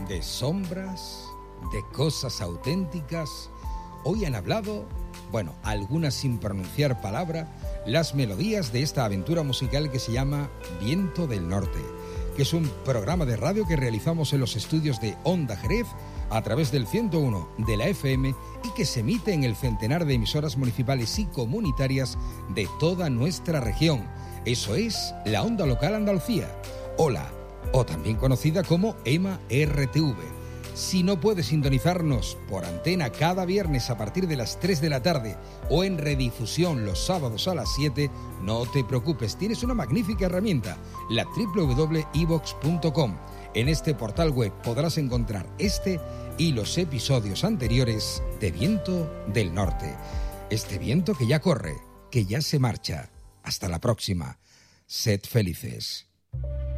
de sombras, de cosas auténticas. Hoy han hablado, bueno, algunas sin pronunciar palabra, las melodías de esta aventura musical que se llama Viento del Norte, que es un programa de radio que realizamos en los estudios de Onda Jerez a través del 101 de la FM y que se emite en el centenar de emisoras municipales y comunitarias de toda nuestra región. Eso es la Onda Local Andalucía, Hola, o también conocida como EMA RTV. Si no puedes sintonizarnos por antena cada viernes a partir de las 3 de la tarde o en redifusión los sábados a las 7, no te preocupes, tienes una magnífica herramienta, la www.evox.com. En este portal web podrás encontrar este y los episodios anteriores de Viento del Norte. Este viento que ya corre, que ya se marcha. Hasta la próxima. Sed felices.